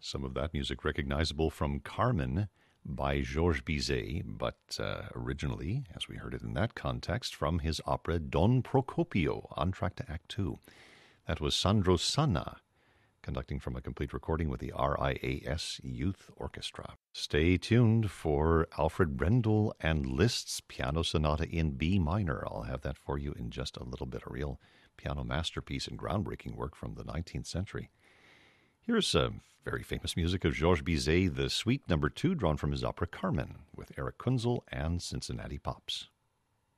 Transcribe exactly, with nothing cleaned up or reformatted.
Some of that music recognizable from Carmen by Georges Bizet, but uh, originally, as we heard it in that context, from his opera Don Procopio, on track to Act Two. That was Sandro Sanna, conducting from a complete recording with the R I A S Youth Orchestra. Stay tuned for Alfred Brendel and Liszt's Piano Sonata in B minor. I'll have that for you in just a little bit, a real piano masterpiece and groundbreaking work from the nineteenth century. Here's a very famous music of Georges Bizet, the Suite Number Two, drawn from his opera Carmen, with Eric Kunzel and Cincinnati Pops.